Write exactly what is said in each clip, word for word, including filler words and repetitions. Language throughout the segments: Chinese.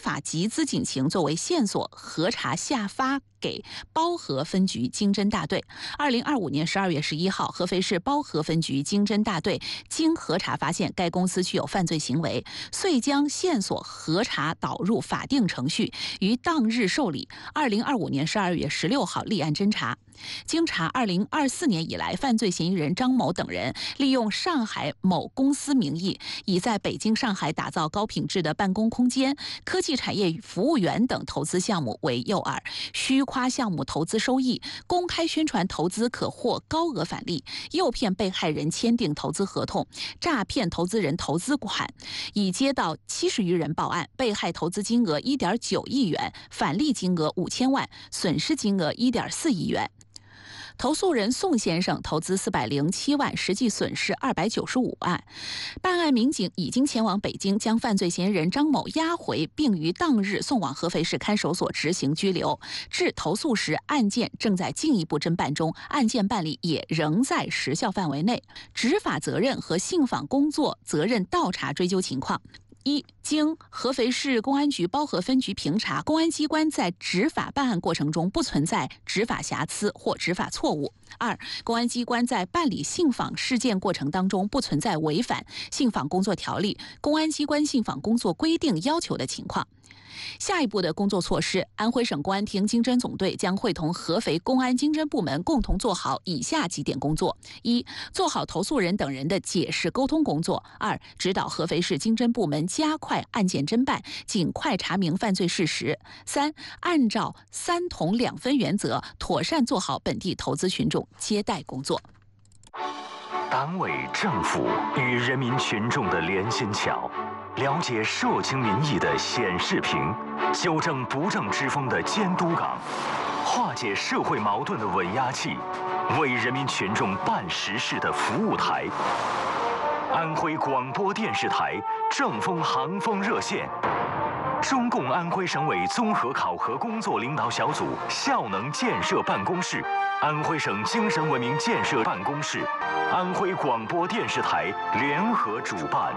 法集资警情作为线索，核查下发给包河分局经侦大队。二零二五年十二月十一号，合肥市包河分局经侦大队经核查发现该公司具有犯罪行为，遂将线索核查导入法定程序，于当日受理。二零二五年十二月十六号立案侦查。经查，二零二四年以来，犯罪嫌疑人张某等人利用上海某公司名义，已在北京、上海打造高品质的办公空间、科技产业服务员等投资项目为诱饵，虚夸项目投资收益，公开宣传投资可获高额返利，诱骗被害人签订投资合同，诈骗投资人投资款，已接到七十余人报案，被害投资金额一点九亿元，返利金额五千万，损失金额一点四亿元。投诉人宋先生投资四百零七万，实际损失二百九十五万。办案民警已经前往北京，将犯罪嫌疑人张某押回，并于当日送往合肥市看守所执行拘留。至投诉时，案件正在进一步侦办中，案件办理也仍在时效范围内。执法责任和信访工作责任倒查追究情况。一、经合肥市公安局包河分局评查，公安机关在执法办案过程中不存在执法瑕疵或执法错误。二、公安机关在办理信访事件过程当中不存在违反信访工作条例、公安机关信访工作规定要求的情况。下一步的工作措施，安徽省公安厅经侦总队将会同合肥公安经侦部门共同做好以下几点工作：一、做好投诉人等人的解释沟通工作；二、指导合肥市经侦部门加快案件侦办，尽快查明犯罪事实；三、按照三同两分原则，妥善做好本地投资群众接待工作。 党委政府与人民群众的连心桥，了解社情民意的显示屏，纠正不正之风的监督岗，化解社会矛盾的稳压器，为人民群众办实事的服务台。安徽广播电视台正风航风热线，中共安徽省委综合考核工作领导小组效能建设办公室，安徽省精神文明建设办公室，安徽广播电视台联合主办。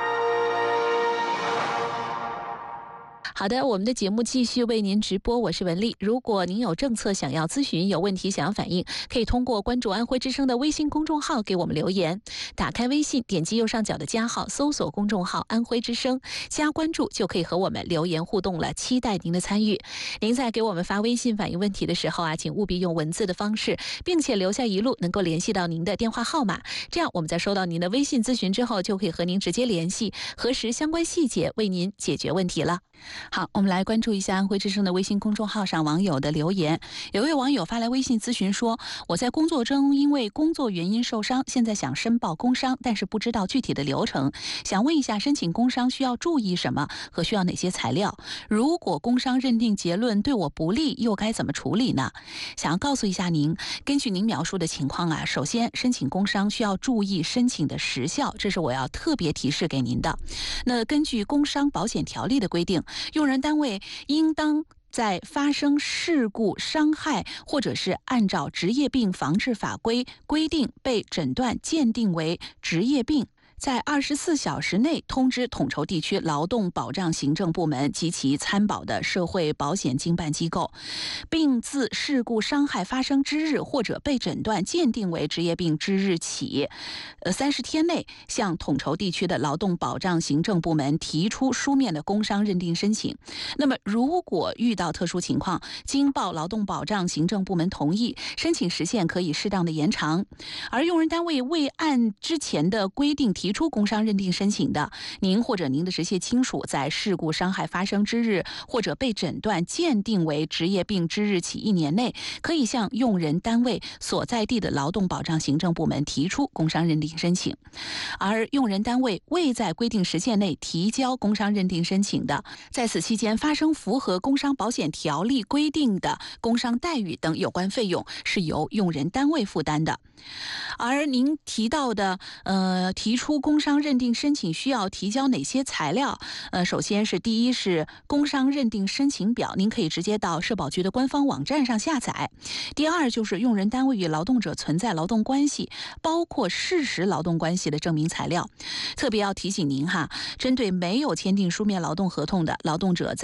好的，我们的节目继续为您直播，我是文丽。如果您有政策想要咨询，有问题想要反映，可以通过关注安徽之声的微信公众号给我们留言。打开微信，点击右上角的加号，搜索公众号安徽之声，加关注就可以和我们留言互动了，期待您的参与。您在给我们发微信反映问题的时候啊，请务必用文字的方式，并且留下一路能够联系到您的电话号码，这样我们在收到您的微信咨询之后，就可以和您直接联系，核实相关细节，为您解决问题了。好，我们来关注一下安徽之声的微信公众号上网友的留言。有位网友发来微信咨询说，我在工作中因为工作原因受伤，现在想申报工伤，但是不知道具体的流程，想问一下申请工伤需要注意什么和需要哪些材料？如果工伤认定结论对我不利，又该怎么处理呢？想要告诉一下您，根据您描述的情况啊，首先申请工伤需要注意申请的时效，这是我要特别提示给您的。那根据工伤保险条例的规定，用人单位应当在发生事故、伤害，或者是按照职业病防治法规规定被诊断鉴定为职业病，在二十四小时内通知统筹地区劳动保障行政部门及其参保的社会保险经办机构，并自事故伤害发生之日或者被诊断鉴定为职业病之日起，呃，三十天内向统筹地区的劳动保障行政部门提出书面的工伤认定申请。那么，如果遇到特殊情况，经报劳动保障行政部门同意，申请时限可以适当的延长。而用人单位未按之前的规定提提出工伤认定申请的，您或者您的直系亲属在事故伤害发生之日或者被诊断鉴定为职业病之日起一年内，可以向用人单位所在地的劳动保障行政部门提出工伤认定申请。而用人单位未在规定时限内提交工伤认定申请的，在此期间发生符合工伤保险条例规定的工伤待遇等有关费用，是由用人单位负担的。而您提到的呃，提出工伤认定申请需要提交哪些材料？呃，首先是第一是工伤认定申请表，您可以直接到社保局的官方网站上下载。第二就是用人单位与劳动者存在劳动关系，包括事实劳动关系的证明材料。特别要提醒您哈，针对没有签订书面劳动合同的劳动者在